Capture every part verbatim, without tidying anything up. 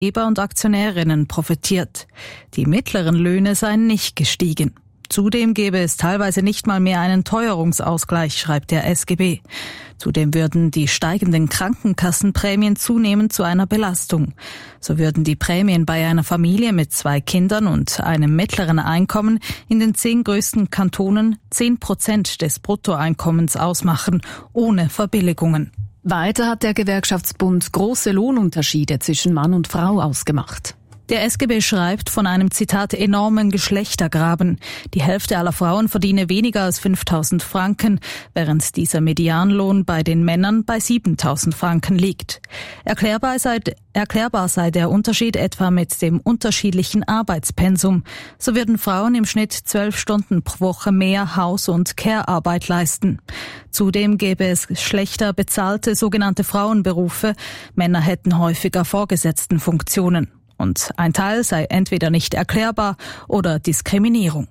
Arbeitgeber und Aktionärinnen profitiert. Die mittleren Löhne seien nicht gestiegen. Zudem gäbe es teilweise nicht mal mehr einen Teuerungsausgleich, schreibt der S G B. Zudem würden die steigenden Krankenkassenprämien zunehmend zu einer Belastung. So würden die Prämien bei einer Familie mit zwei Kindern und einem mittleren Einkommen in den zehn größten Kantonen zehn Prozent des Bruttoeinkommens ausmachen, ohne Verbilligungen. Weiter hat der Gewerkschaftsbund große Lohnunterschiede zwischen Mann und Frau ausgemacht. Der S G B schreibt von einem, Zitat, enormen Geschlechtergraben. Die Hälfte aller Frauen verdiene weniger als fünftausend Franken, während dieser Medianlohn bei den Männern bei siebentausend Franken liegt. Erklärbar sei, erklärbar sei der Unterschied etwa mit dem unterschiedlichen Arbeitspensum. So würden Frauen im Schnitt zwölf Stunden pro Woche mehr Haus- und Care-Arbeit leisten. Zudem gäbe es schlechter bezahlte sogenannte Frauenberufe. Männer hätten häufiger Vorgesetztenfunktionen. Und ein Teil sei entweder nicht erklärbar oder Diskriminierung.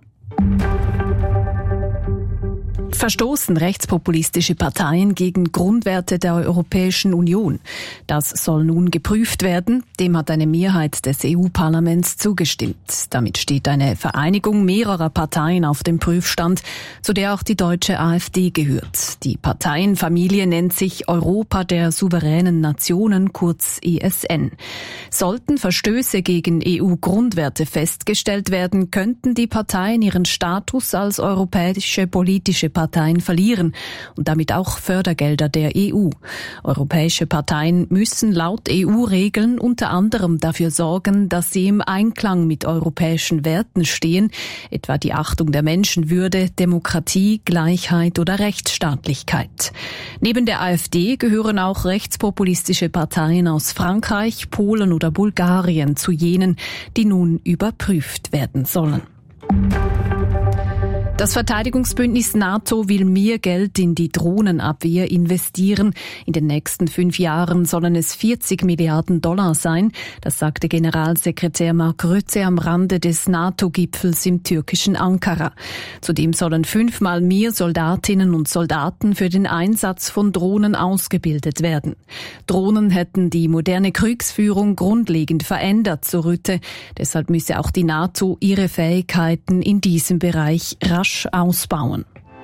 Verstoßen rechtspopulistische Parteien gegen Grundwerte der Europäischen Union? Das soll nun geprüft werden. Dem hat eine Mehrheit des E U-Parlaments zugestimmt. Damit steht eine Vereinigung mehrerer Parteien auf dem Prüfstand, zu der auch die deutsche AfD gehört. Die Parteienfamilie nennt sich Europa der souveränen Nationen, kurz E S N. Sollten Verstöße gegen E U-Grundwerte festgestellt werden, könnten die Parteien ihren Status als europäische politische Parteien Parteien verlieren und damit auch Fördergelder der E U. Europäische Parteien müssen laut E U-Regeln unter anderem dafür sorgen, dass sie im Einklang mit europäischen Werten stehen, etwa die Achtung der Menschenwürde, Demokratie, Gleichheit oder Rechtsstaatlichkeit. Neben der AfD gehören auch rechtspopulistische Parteien aus Frankreich, Polen oder Bulgarien zu jenen, die nun überprüft werden sollen. Das Verteidigungsbündnis NATO will mehr Geld in die Drohnenabwehr investieren. In den nächsten fünf Jahren sollen es vierzig Milliarden Dollar sein. Das sagte Generalsekretär Mark Rutte am Rande des NATO-Gipfels im türkischen Ankara. Zudem sollen fünfmal mehr Soldatinnen und Soldaten für den Einsatz von Drohnen ausgebildet werden. Drohnen hätten die moderne Kriegsführung grundlegend verändert, so Rutte. Deshalb müsse auch die NATO ihre Fähigkeiten in diesem Bereich rasch ausbauen.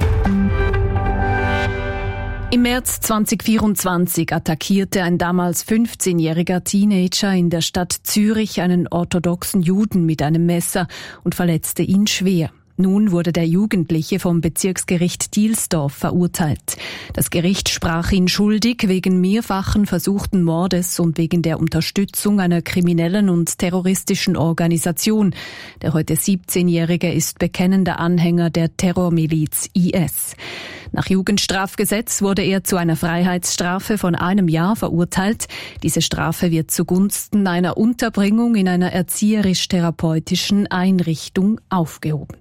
Im März zweitausendvierundzwanzig attackierte ein damals fünfzehnjähriger Teenager in der Stadt Zürich einen orthodoxen Juden mit einem Messer und verletzte ihn schwer. Nun wurde der Jugendliche vom Bezirksgericht Dielsdorf verurteilt. Das Gericht sprach ihn schuldig wegen mehrfachen versuchten Mordes und wegen der Unterstützung einer kriminellen und terroristischen Organisation. Der heute siebzehnjährige ist bekennender Anhänger der Terrormiliz I S. Nach Jugendstrafgesetz wurde er zu einer Freiheitsstrafe von einem Jahr verurteilt. Diese Strafe wird zugunsten einer Unterbringung in einer erzieherisch-therapeutischen Einrichtung aufgehoben.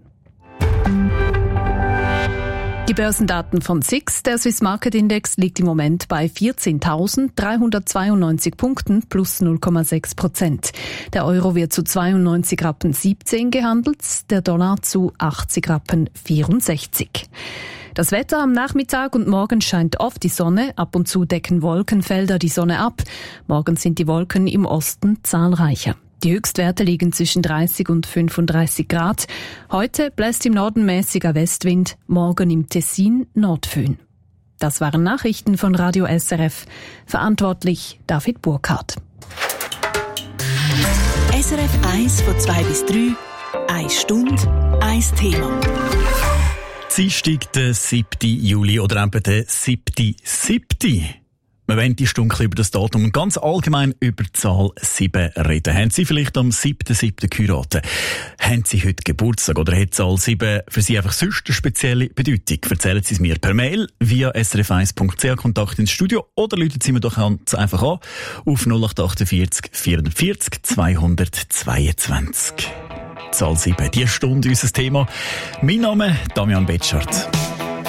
Die Börsendaten von S I X, der Swiss Market Index, liegt im Moment bei vierzehntausenddreihundertzweiundneunzig Punkten plus null Komma sechs Prozent. Der Euro wird zu zweiundneunzig Rappen siebzehn gehandelt, der Dollar zu achtzig Rappen vierundsechzig. Das Wetter am Nachmittag und morgen scheint oft die Sonne, ab und zu decken Wolkenfelder die Sonne ab. Morgen sind die Wolken im Osten zahlreicher. Die Höchstwerte liegen zwischen dreißig und fünfunddreißig Grad. Heute bläst im Norden mäßiger Westwind, morgen im Tessin Nordföhn. Das waren Nachrichten von Radio S R F. Verantwortlich David Burkhardt. S R F eins von zwei bis drei, eine Stunde, ein Thema. Dienstag, der siebten Juli oder eben der siebten siebten Wir wollen die Stunde über das Datum und ganz allgemein über die Zahl sieben reden. Haben Sie vielleicht am siebten siebten geheiratet? Haben Sie heute Geburtstag oder hat die Zahl sieben für Sie einfach sonst eine spezielle Bedeutung? Erzählen Sie es mir per Mail via s r f eins punkt c h Kontakt ins Studio oder rufen Sie mir doch ganz einfach an auf null acht achtundvierzig vierundvierzig zweihundertzweiundzwanzig. Zahl sieben, die Stunde unser Thema. Mein Name Damian Betschart.